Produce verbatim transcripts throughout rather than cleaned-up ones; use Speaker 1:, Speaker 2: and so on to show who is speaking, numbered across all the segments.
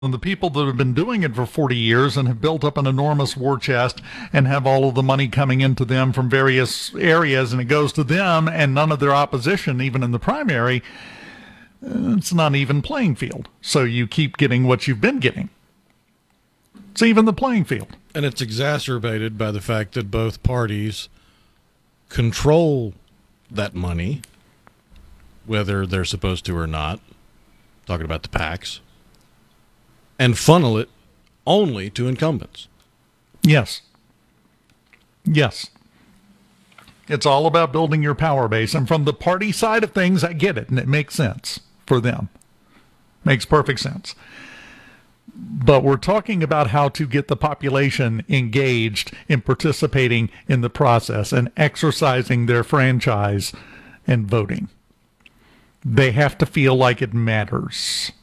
Speaker 1: And the people that have been doing it for forty years and have built up an enormous war chest and have all of the money coming into them from various areas, and it goes to them and none of their opposition, even in the primary, it's not an even playing field. So you keep getting what you've been getting. It's even the playing field.
Speaker 2: And it's exacerbated by the fact that both parties control that money, whether they're supposed to or not. Talking about the PACs. And funnel it only to incumbents.
Speaker 1: Yes. Yes. It's all about building your power base. And from the party side of things, I get it, and it makes sense for them. Makes perfect sense. But we're talking about how to get the population engaged in participating in the process and exercising their franchise and voting. They have to feel like it matters.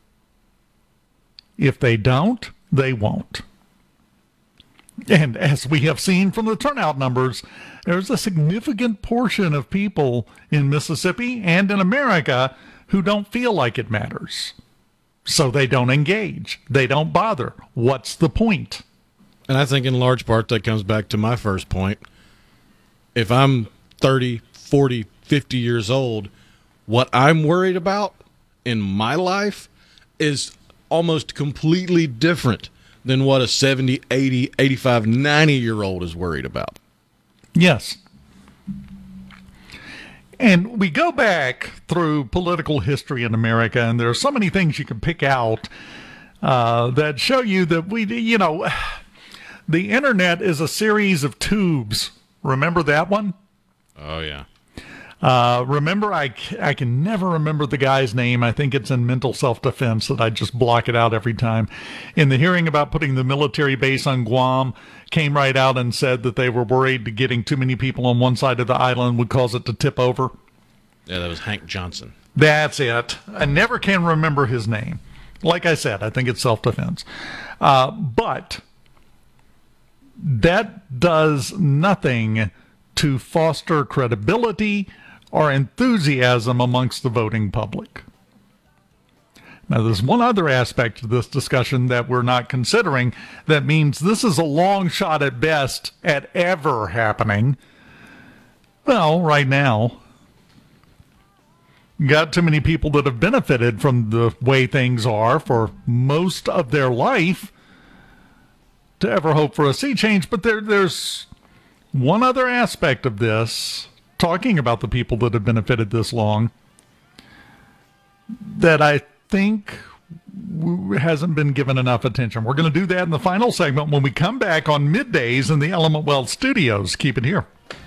Speaker 1: If they don't, they won't. And as we have seen from the turnout numbers, there's a significant portion of people in Mississippi and in America who don't feel like it matters. So they don't engage. They don't bother. What's the point?
Speaker 2: And I think in large part that comes back to my first point. If I'm thirty, forty, fifty years old, what I'm worried about in my life is almost completely different than what a seventy, eighty, eighty-five, ninety-year-old is worried about.
Speaker 1: Yes. And we go back through political history in America, and there are so many things you can pick out uh, that show you that we, you know, the internet is a series of tubes. Remember that one?
Speaker 2: Oh, yeah.
Speaker 1: Uh, remember, I, I can never remember the guy's name. I think it's in Mental Self-Defense that I just block it out every time. In the hearing about putting the military base on Guam, came right out and said that they were worried that getting too many people on one side of the island would cause it to tip over.
Speaker 2: Yeah, that was Hank Johnson.
Speaker 1: That's it. I never can remember his name. Like I said, I think it's self-defense. Uh, but that does nothing to foster credibility or enthusiasm amongst the voting public. Now, there's one other aspect to this discussion that we're not considering that means this is a long shot at best at ever happening. Well, right now, got too many people that have benefited from the way things are for most of their life to ever hope for a sea change. But there, there's one other aspect of this, talking about the people that have benefited this long, that I think hasn't been given enough attention. We're going to do that in the final segment when we come back on middays in the Element Wealth studios. Keep it here.